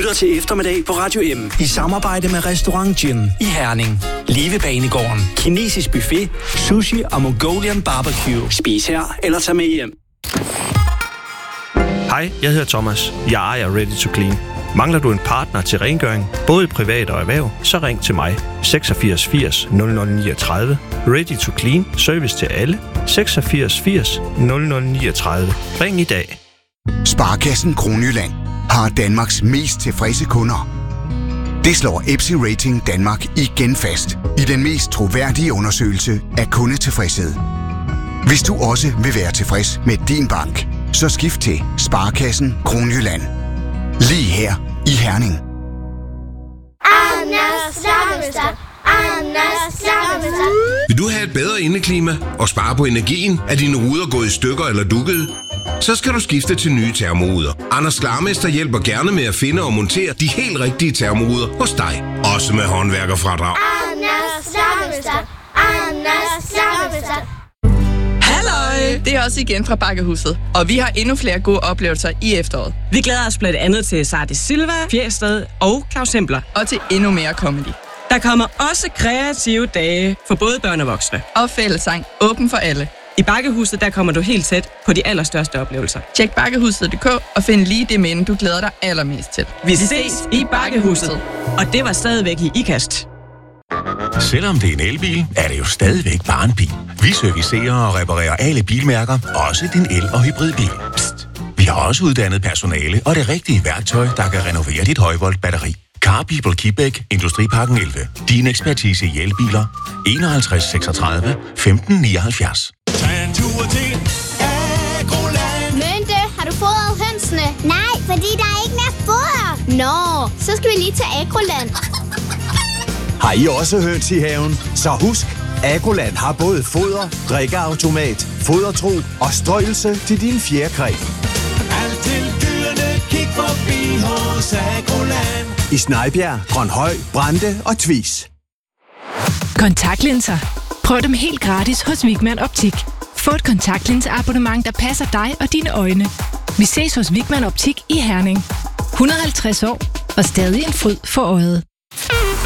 lytter til Eftermiddag på Radio M i samarbejde med Restaurant Gin i Herning. Livebanegården, kinesisk buffet, sushi og Mongolian barbecue. Spis her eller tag med hjem. Hej, jeg hedder Thomas. Jeg ejer Ready to Clean. Mangler du en partner til rengøring, både i privat og erhverv, så ring til mig. 86 80 0039. Ready to Clean. Service til alle. 86 80 0039. Ring i dag. Sparekassen Kronjylland har Danmarks mest tilfredse kunder. Det slår EPSI Rating Danmark igen fast i den mest troværdige undersøgelse af kundetilfredshed. Hvis du også vil være tilfreds med din bank, så skift til Sparekassen Kronjylland. Lige her i Herning. Vil du have et bedre indeklima og spare på energien? Er dine ruder gået i stykker eller dukkede? Så skal du skifte til nye termoruder. Anders Klarmester hjælper gerne med at finde og montere de helt rigtige termoruder hos dig. Også med håndværkerfradrag. Halløj! Det er også igen fra Bakkehuset, og vi har endnu flere gode oplevelser i efteråret. Vi glæder os blandt andet til Sarte Silva, Fjersted og Claus Hempler. Og til endnu mere comedy. Der kommer også kreative dage for både børn og voksne. Og fællessang åben for alle. I Bakkehuset, der kommer du helt tæt på de allerstørste oplevelser. Tjek bakkehuset.dk og find lige det minde, du glæder dig allermest til. Vi ses i Bakkehuset. Og det var stadigvæk i IKAST. Selvom det er en elbil, er det jo stadigvæk bare en bil. Vi servicerer og reparerer alle bilmærker, også din el- og hybridbil. Psst. Vi har også uddannet personale og det rigtige værktøj, der kan renovere dit højvolt-batteri. Car People Kibæk, Industriparken 11. Din ekspertise i elbiler. 51 36 15 79. Tag en tur til Agroland. Mønte, har du fodret hønsene? Nej, fordi der er ikke mere foder. Nå, så skal vi lige til Agroland. Har I også høns i haven? Så husk, Agroland har både foder, drikkeautomat, fodertro og strøelse til din fjerkræ. Alt til dyrene, kig forbi hos Agroland. I Snejbjerg, Grønhøj, Brande og Tvis. Kontaktlinser. Prøv dem helt gratis hos Wigman Optik. Få et kontaktlinseabonnement, der passer dig og dine øjne. Vi ses hos Wigman Optik i Herning. 150 år og stadig en fryd for øjet.